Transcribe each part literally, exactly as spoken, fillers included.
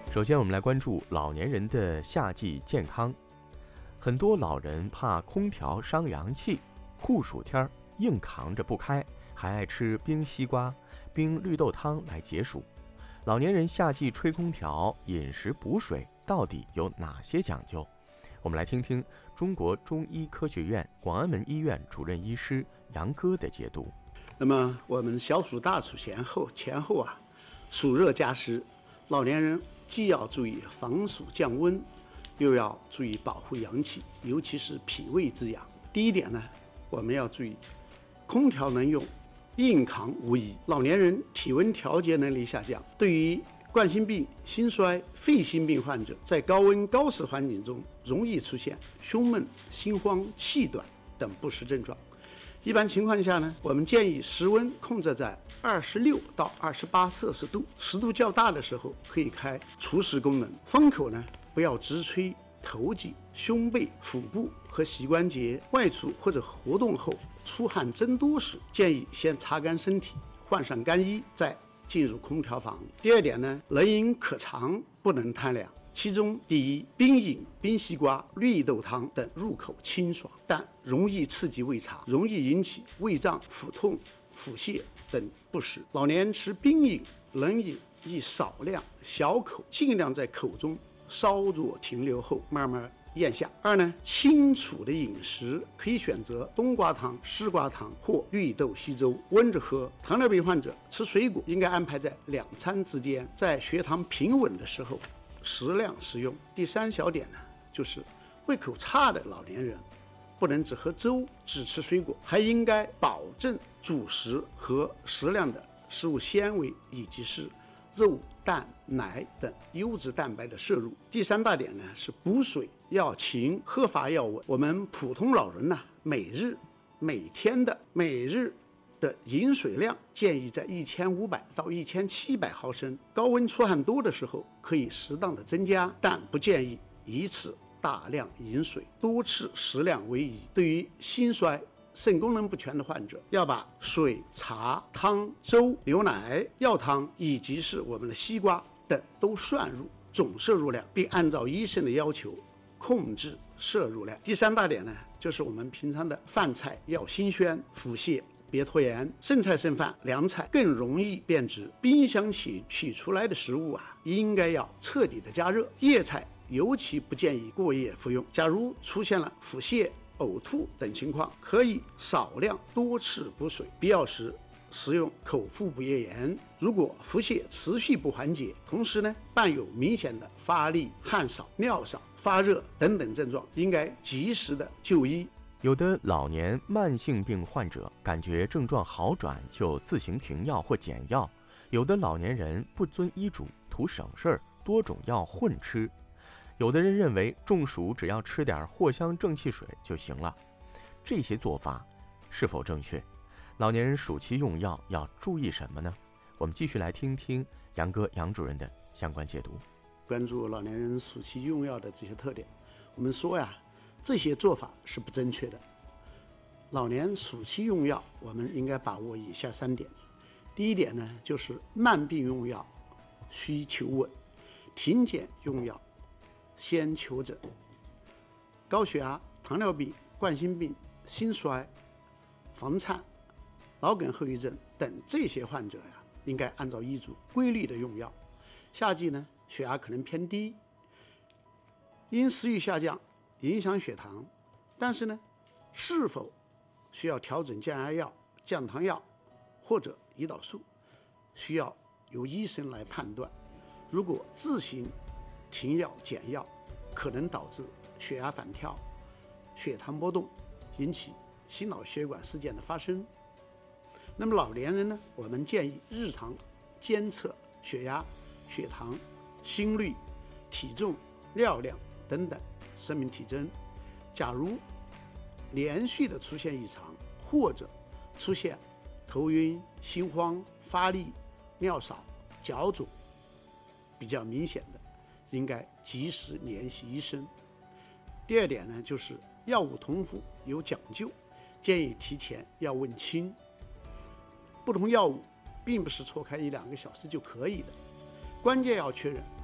首先，我们来关注老年人的夏季健康。很多老人怕空调伤阳气，酷暑天硬扛着不开，还爱吃冰西瓜、冰绿豆汤来解暑。老年人夏季吹空调，饮食补水到底有哪些讲究？我们来听听中国中医科学院广安门医院主任医师杨哥的解读。 那么我们小暑大暑前后前后啊，暑热加湿，老年人既要注意防暑降温，又要注意保护阳气，尤其是脾胃之阳。第一点呢，我们要注意，空调能用，硬扛无疑。老年人体温调节能力下降，对于冠心病、心衰、肺心病患者，在高温高湿环境中容易出现胸闷、心慌、气短等不适症状。一般情况下呢，我们建议室温控制在二十六到二十八摄氏度，湿度较大的时候可以开除湿功能。风口呢，不要直吹头颈、胸背、腹部和膝关节。外出或者活动后出汗增多时，建议先擦干身体，换上干衣，再进入空调房。第二点呢，冷饮可尝，不能贪凉。其中，第一，冰饮、冰西瓜、绿豆汤等入口清爽，但容易刺激胃肠，容易引起胃胀、腹痛、腹泻等不适。老年吃冰饮、冷饮宜少量、小口，尽量在口中稍作停留后慢慢咽下。二呢，清楚的饮食可以选择冬瓜汤、丝瓜汤或绿豆稀粥，温着喝。糖尿病患者吃水果应该安排在两餐之间，在血糖平稳的时候适量食用。第三小点呢，就是胃口差的老年人不能只喝粥只吃水果，还应该保证主食和适量的食物纤维，以及是肉、蛋、奶等优质蛋白的摄入。第三大点呢，是补水要勤，喝法要稳。我们普通老人呢，每日每天的每日的饮水量建议在一千五百到一千七百毫升。高温出汗多的时候可以适当的增加，但不建议一次大量饮水，多次适量为宜。对于心衰、肾功能不全的患者，要把水、茶、汤、粥、牛奶、药汤以及是我们的西瓜等都算入总摄入量，并按照医生的要求控制摄入量。第三大点呢，就是我们平常的饭菜要新鲜，腹泻别拖延。剩菜剩饭、凉菜更容易变质，冰箱取取出来的食物啊，应该要彻底的加热。叶菜尤其不建议过夜服用。假如出现了腹泻、呕吐等情况，可以少量多次补水，必要时食用口服补液盐。如果腹泻持续不缓解，同时呢伴有明显的发力、汗少、尿少、发热等等症状，应该及时的就医。 有的老年慢性病患者感觉症状好转就自行停药或减药，有的老年人不遵医嘱，图省事儿，多种药混吃。有的人认为中暑只要吃点藿香正气水就行了，这些做法是否正确？老年人暑期用药要注意什么呢？我们继续来听听杨哥杨主任的相关解读。 关注老年人暑期用药的这些特点，我们说呀，这些做法是不正确的。老年暑期用药，我们应该把握以下三点。第一点呢，就是慢病用药需求稳，停减用药先求诊。高血压、糖尿病、冠心病、心衰、房颤、脑梗后遗症等这些患者呀，应该按照医嘱规律的用药。夏季呢，血压可能偏低，因食欲下降影响血糖，但是呢，是否需要调整降压药、降糖药或者胰岛素，需要由医生来判断。如果自行停药减药，可能导致血压反跳、血糖波动，引起心脑血管事件的发生。那么老年人呢，我们建议日常监测血压、血糖、心率、体重、尿量等等生命体征。假如连续的出现异常，或者出现头晕、心慌、发力、尿少、脚肿比较明显的，应该及时联系医生。第二点呢，就是药物同服有讲究，建议提前要问清。不同药物并不是错开一两个小时就可以的，关键要确认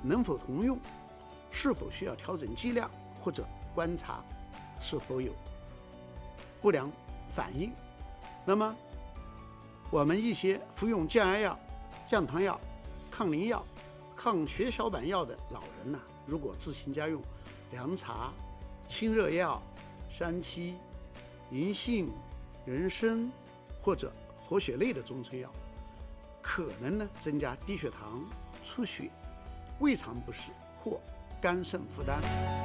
能否通用，是否需要调整剂量，或者观察是否有不良反应。那么我们一些服用降压药、降糖药、抗凝药、抗血小板药的老人呢、啊，如果自行家用凉茶、清热药、山七、银杏、人参或者活血类的中成药，可能呢增加低血糖、出血、胃肠不适或肝肾负担。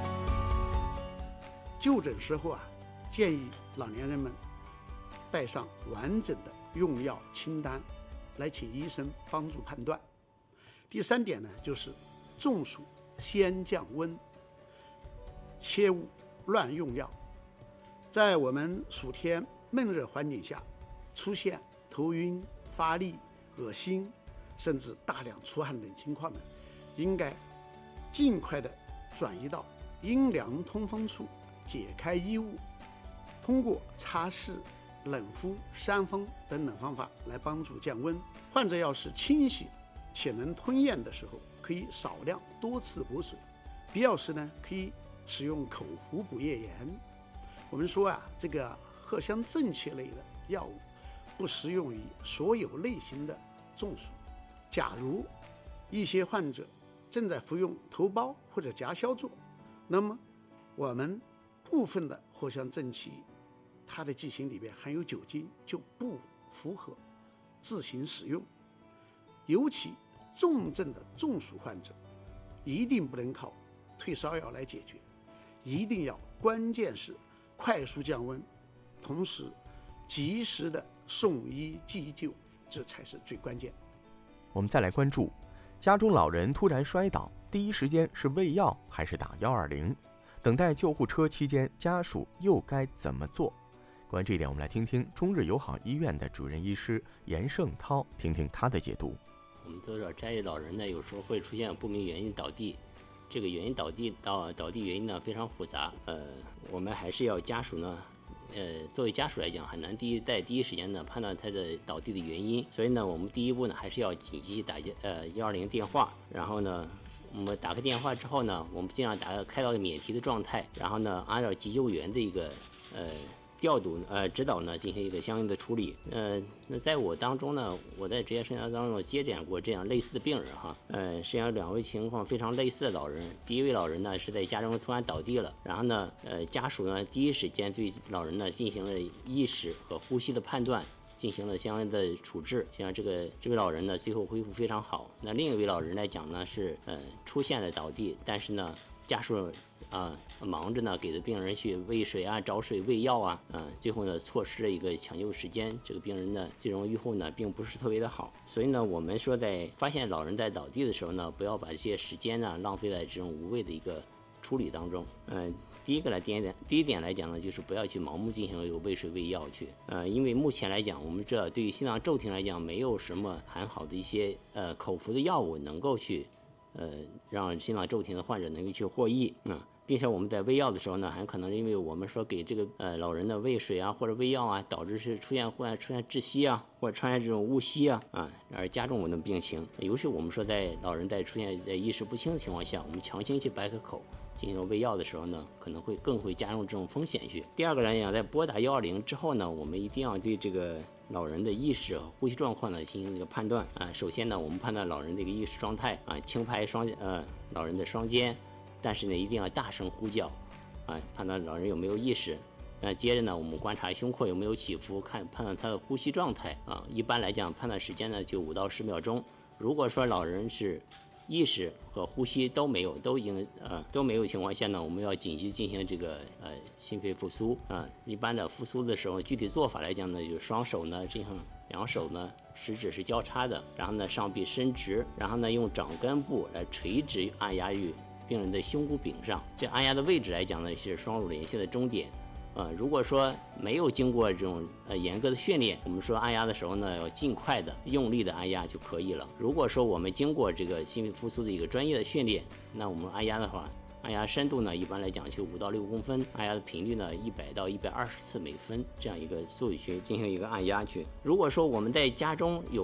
就诊时候啊，建议老年人们带上完整的用药清单，来请医生帮助判断。第三点呢，就是中暑先降温，切勿乱用药。在我们暑天闷热环境下，出现头晕、发力、恶心，甚至大量出汗等情况呢，应该尽快的转移到阴凉通风处，解开衣物，通过擦拭、冷敷、扇风等等方法来帮助降温。患者要是清醒且能吞咽的时候，可以少量多次补水，必要时呢，可以使用口服补液盐。我们说啊，这个藿香正气类的药物不适用于所有类型的中暑。假如一些患者正在服用头孢或者甲硝唑，那么我们部分的藿香正气它的剂型里边含有酒精，就不符合自行使用。尤其重症的中暑患者，一定不能靠退烧药来解决，一定要关键是快速降温，同时及时的送医急救，这才是最关键。 我们再来关注，家中老人突然摔倒，第一时间是喂药还是打一二零？等待救护车期间，家属又该怎么做？关于这一点，我们来听听中日友好医院的主任医师严胜涛，听听他的解读。 我们都知道，摘叶老人呢，有时候会出现不明原因倒地，这个原因倒地倒倒地原因呢非常复杂，呃，我们还是要家属呢，呃，作为家属来讲，很难第一在第一时间呢判断他的倒地的原因，所以呢，我们第一步呢还是要紧急打呃一二零电话，然后呢，我们打个电话之后呢，我们尽量打个开到免提的状态，然后呢，按照急救员的一个呃。调度呃指导呢进行一个相应的处理。呃，那在我当中呢，我在职业生涯当中接诊过这样类似的病人哈。呃，实际上两位情况非常类似的老人，第一位老人呢是在家中突然倒地了，然后呢，呃家属呢第一时间对老人呢进行了意识和呼吸的判断，进行了相应的处置，像这个这位老人呢最后恢复非常好。那另一位老人来讲呢是呃出现了倒地，但是呢家属啊、呃，忙着呢，给的病人去喂水啊、找水、喂药啊，嗯、呃，最后呢，错失了一个抢救时间，这个病人呢，最终预后呢，并不是特别的好。所以呢，我们说在发现老人在倒地的时候呢，不要把这些时间呢浪费在这种无谓的一个处理当中。嗯、呃，第一个来第一点，第一点来讲呢，就是不要去盲目进行有喂水喂药去。呃，因为目前来讲，我们这对于心脏骤停来讲，没有什么很好的一些呃口服的药物能够去。呃，让心脏骤停的患者能够去获益啊、嗯，并且我们在喂药的时候呢，很可能因为我们说给这个呃老人的喂水啊或者喂药啊，导致是出现或出现窒息啊，或者出现这种误吸啊啊，而加重我们的病情。尤其我们说在老人在出现在意识不清的情况下，我们强行去掰开口进行喂药的时候呢，可能会更会加重这种风险去。第二个来讲，在拨打一二零之后呢，我们一定要对这个老人的意识和呼吸状况呢进行一个判断啊。首先呢，我们判断老人的一个意识状态啊，轻拍双呃老人的双肩，但是呢一定要大声呼叫啊，判断老人有没有意识。那接着呢，我们观察胸廓有没有起伏，看判断他的呼吸状态啊。一般来讲，判断时间呢就五到十秒钟。如果说老人是意识和呼吸都没有，都已经呃都没有情况下呢，我们要紧急进行这个呃心肺复苏啊、呃。一般的复苏的时候，具体做法来讲呢，就是双手呢进行两手呢食指是交叉的，然后呢上臂伸直，然后呢用掌根部来垂直按压于病人的胸骨柄上。这按压的位置来讲呢，是双乳连线的中点。呃，如果说没有经过这种呃严格的训练，我们说按压的时候呢，要尽快的用力的按压就可以了。如果说我们经过这个心肺复苏的一个专业的训练，那我们按压的话，按压深度呢，一般来讲就五到六公分，按压的频率呢，一百到一百二十次每分，这样一个速度去进行一个按压去。如果说我们在家中有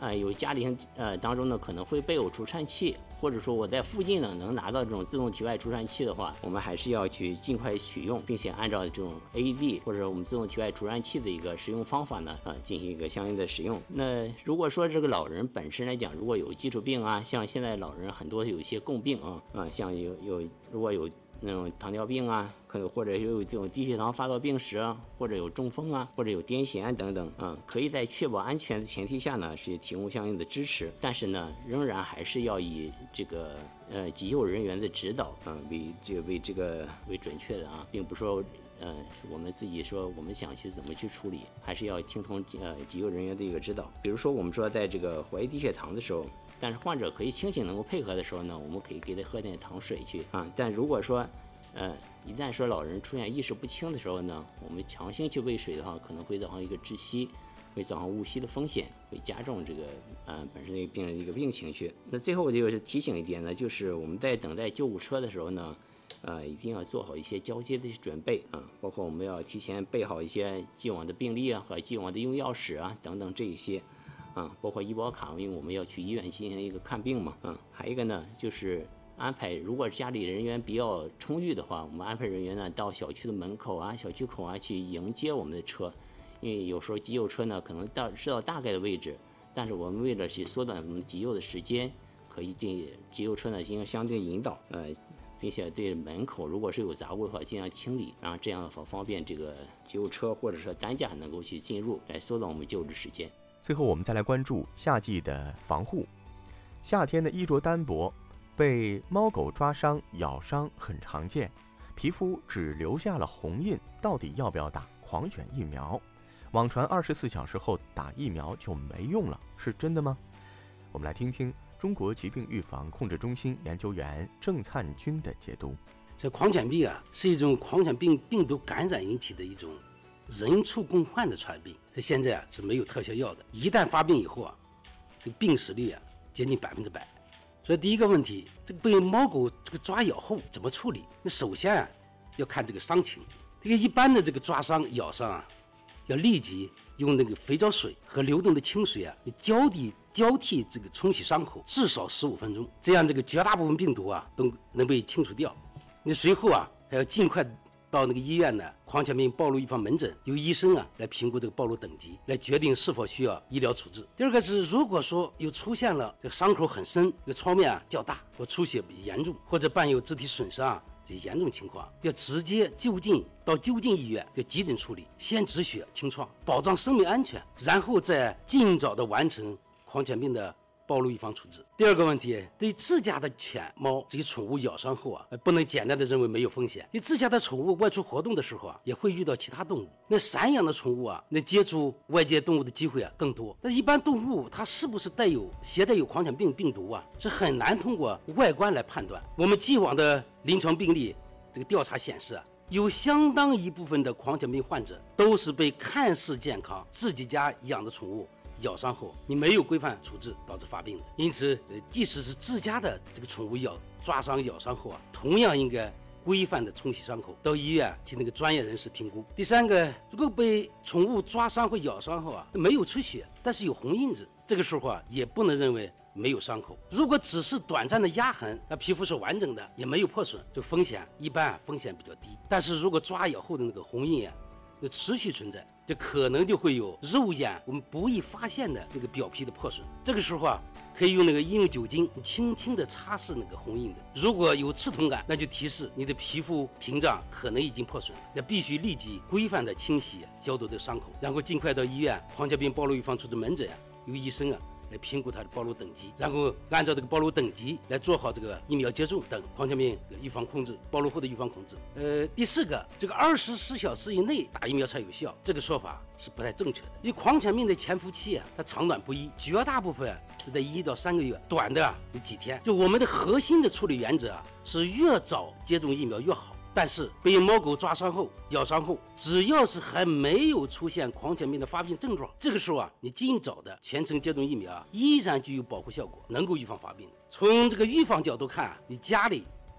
呃有家庭呃当中呢可能会备有除颤器，或者说我在附近呢能拿到这种自动体外除颤器的话，我们还是要去尽快取用，并且按照这种 A E D 或者我们自动体外除颤器的一个使用方法呢，呃进行一个相应的使用。那如果说这个老人本身来讲，如果有基础病啊，像现在老人很多有一些共病啊啊，像有有如果有那种糖尿病啊，可能或者有这种低血糖发作病史啊，或者有中风啊，或者有癫痫等等啊，可以在确保安全的前提下呢，是提供相应的支持。但是呢，仍然还是要以这个呃急救人员的指导啊为这个为这个为准确的啊，并不说呃我们自己说我们想去怎么去处理，还是要听从呃急救人员的一个指导。比如说我们说在这个怀疑低血糖的时候，但是患者可以清醒能够配合的时候呢，我们可以给他喝点糖水去啊。但如果说呃一旦说老人出现意识不清的时候呢，我们强行去喂水的话，可能会造成一个窒息，会造成误吸的风险，会加重这个呃本身这个病人的一个病情绪。那最后就是提醒一点呢，就是我们在等待救护车的时候呢，呃一定要做好一些交接的准备啊，包括我们要提前备好一些既往的病历啊和既往的用药史啊等等这一些。啊，包括医保卡，因为我们要去医院进行一个看病嘛，嗯，还有一个呢，就是安排，如果家里人员比较充裕的话，我们安排人员呢到小区的门口啊、小区口啊去迎接我们的车，因为有时候急救车呢可能到知道大概的位置，但是我们为了去缩短我们急救的时间，可以进急救车呢进行相对引导，呃，并且对门口如果是有杂物的话尽量清理，然后这样的话方便这个急救车或者说担架能够去进入，来缩短我们救治时间。 最后我们再来关注夏季的防护。夏天的衣着单薄，被猫狗抓伤、咬伤很常见，皮肤只留下了红印，到底要不要打狂犬疫苗？网传二十四小时后打疫苗就没用了，是真的吗？我们来听听中国疾病预防控制中心研究员郑灿军的解读。 这狂犬病啊，是一种狂犬病病毒感染引起的一种人畜共患的传染病，它现在啊是没有特效药的，一旦发病以后啊，这个病死率啊接近百分之百。所以第一个问题，这个被猫狗这个抓咬后怎么处理？那首先啊要看这个伤情。这个一般的这个抓伤咬伤啊，要立即用那个肥皂水和流动的清水啊，交替交替这个冲洗伤口，至少十五分钟，这样这个绝大部分病毒啊都能被清除掉。你随后啊还要尽快到那个医院呢狂犬病暴露预防门诊，由医生啊来评估这个暴露等级，来决定是否需要医疗处置。第二个是，如果说又出现了这个伤口很深，这个创面啊较大，或出血严重，或者伴有肢体损伤啊这严重情况，要直接就近到就近医院就急诊处理，先止血清创，保障生命安全，然后再尽早的完成狂犬病的暴露预防处置。第二个问题，对自家的犬猫这些宠物咬伤后啊，不能简单的认为没有风险。因为自家的宠物外出活动的时候啊，也会遇到其他动物。那散养的宠物啊，那接触外界动物的机会啊更多。但一般动物它是不是带有携带有狂犬病病毒啊，是很难通过外观来判断。我们既往的临床病例这个调查显示啊，有相当一部分的狂犬病患者都是被看似健康自己家养的宠物咬伤后，你没有规范处置导致发病的。因此，呃，即使是自家的这个宠物咬抓伤、咬伤后啊，同样应该规范的冲洗伤口，到医院请那个专业人士评估。第三个，如果被宠物抓伤或咬伤后啊，没有出血，但是有红印子，这个时候啊，也不能认为没有伤口。如果只是短暂的压痕，那皮肤是完整的，也没有破损，这个风险一般风险比较低。但是如果抓咬后的那个红印啊，就持续存在，这可能就会有肉眼我们不易发现的那个表皮的破损。这个时候啊，可以用那个医用酒精轻轻的擦拭那个红印的。如果有刺痛感，那就提示你的皮肤屏障可能已经破损，那必须立即规范的清洗消毒的伤口，然后尽快到医院狂犬病暴露预防处置门诊啊，由医生啊来评估它的暴露等级，然后按照这个暴露等级来做好这个疫苗接种等狂犬病预防控制，暴露后的预防控制。呃，第四个，这个二十四小时以内打疫苗才有效，这个说法是不太正确的。因为狂犬病的潜伏期啊，它长短不一，绝大部分是在一到三个月，短的啊有几天。就我们的核心的处理原则啊，是越早接种疫苗越好。但是被猫狗抓伤后、咬伤后，只要是还没有出现狂犬病的发病症状，这个时候啊，你尽早的全程接种疫苗啊，依然具有保护效果，能够预防发病。从这个预防角度看啊，你家里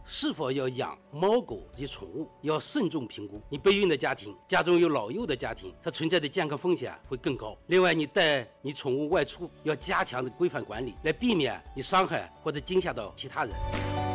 是否要养猫狗这些宠物，要慎重评估。你备孕的家庭，家中有老幼的家庭，它存在的健康风险会更高。另外，你带你宠物外出，要加强的规范管理，来避免你伤害或者惊吓到其他人。